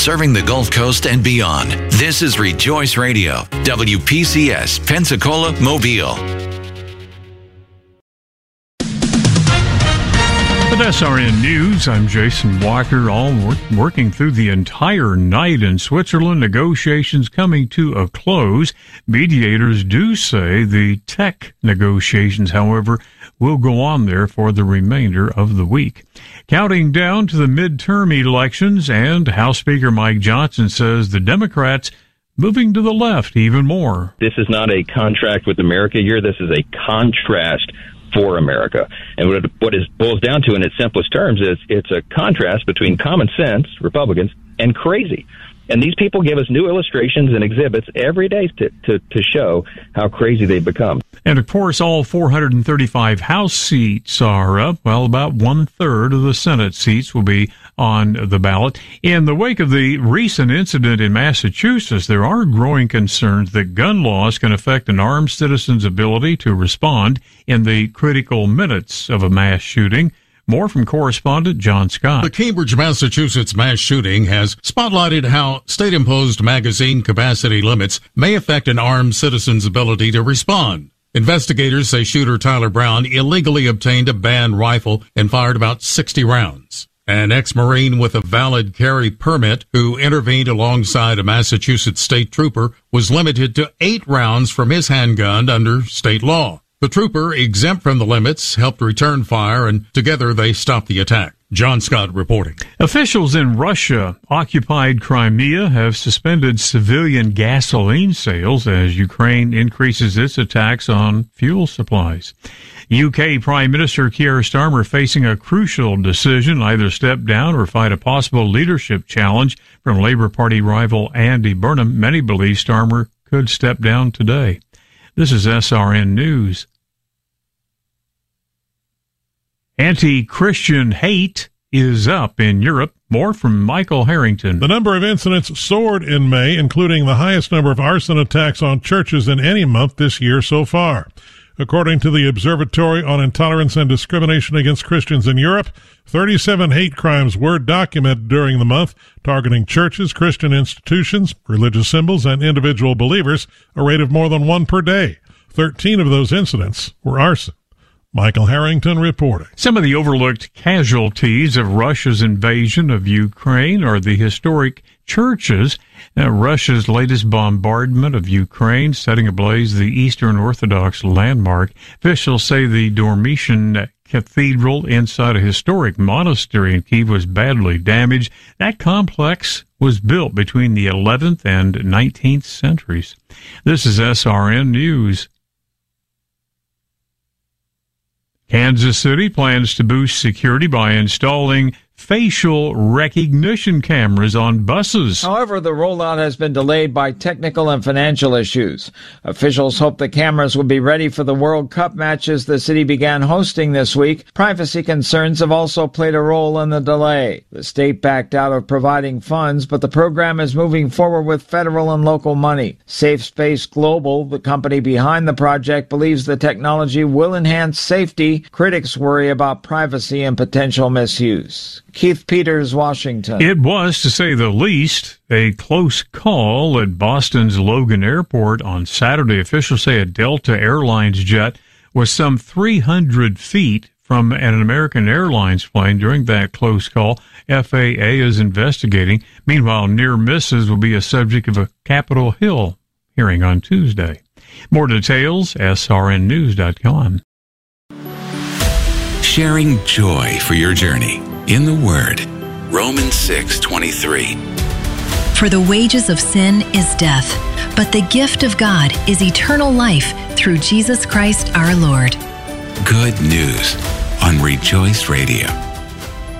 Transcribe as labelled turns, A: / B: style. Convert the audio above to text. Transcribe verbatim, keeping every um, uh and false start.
A: serving the Gulf Coast and beyond. This is Rejoice Radio, W P C S, Pensacola, Mobile.
B: With S R N News, I'm Jason Walker, all work, working through the entire night in Switzerland, negotiations coming to a close. Mediators do say the tech negotiations, however, will go on there for the remainder of the week. Counting down to the midterm elections, and House Speaker Mike Johnson says the Democrats moving to the left even more.
C: This is not a contract with America year. This is a contrast for America. And what it, what it boils down to in its simplest terms is it's a contrast between common sense, Republicans, and crazy. And these people give us new illustrations and exhibits every day to, to, to show how crazy they've become.
B: And, of course, all four hundred thirty-five House seats are up. Well, about one-third of the Senate seats will be on the ballot. In the wake of the recent incident in Massachusetts, there are growing concerns that gun laws can affect an armed citizen's ability to respond in the critical minutes of a mass shooting. More from correspondent John Scott.
D: The Cambridge, Massachusetts mass shooting has spotlighted how state-imposed magazine capacity limits may affect an armed citizen's ability to respond. Investigators say shooter Tyler Brown illegally obtained a banned rifle and fired about sixty rounds. An ex-Marine with a valid carry permit who intervened alongside a Massachusetts state trooper was limited to eight rounds from his handgun under state law. The trooper, exempt from the limits, helped return fire, and together they stopped the attack. John Scott reporting.
B: Officials in Russia-occupied Crimea have suspended civilian gasoline sales as Ukraine increases its attacks on fuel supplies. U K Prime Minister Keir Starmer facing a crucial decision, either step down or fight a possible leadership challenge from Labour Party rival Andy Burnham. Many believe Starmer could step down today. This is S R N News. Anti-Christian hate is up in Europe. More from Michael Harrington.
E: The number of incidents soared in May, including the highest number of arson attacks on churches in any month this year so far. According to the Observatory on Intolerance and Discrimination Against Christians in Europe, thirty-seven hate crimes were documented during the month, targeting churches, Christian institutions, religious symbols, and individual believers, a rate of more than one per day. Thirteen of those incidents were arson. Michael Harrington reporting.
B: Some of the overlooked casualties of Russia's invasion of Ukraine are the historic churches. Now, Russia's latest bombardment of Ukraine, setting ablaze the Eastern Orthodox landmark. Officials say the Dormition Cathedral inside a historic monastery in Kyiv was badly damaged. That complex was built between the eleventh and nineteenth centuries. This is S R N News. Kansas City plans to boost security by installing facial recognition cameras on buses.
F: However, the rollout has been delayed by technical and financial issues. Officials hope the cameras will be ready for the World Cup matches the city began hosting this week. Privacy concerns have also played a role in the delay. The state backed out of providing funds, but the program is moving forward with federal and local money. Safe Space Global, the company behind the project, believes the technology will enhance safety. Critics worry about privacy and potential misuse. Keith Peters, Washington.
B: It was, to say the least, a close call at Boston's Logan Airport on Saturday. Officials say a Delta Airlines jet was some three hundred feet from an American Airlines plane during that close call. F A A is investigating. Meanwhile, near misses will be a subject of a Capitol Hill hearing on Tuesday. More details, S R N news dot com.
A: Sharing joy for your journey in the Word. Romans six twenty-three.
G: For the wages of sin is death, but the gift of God is eternal life through Jesus Christ our Lord.
A: Good news on Rejoice Radio.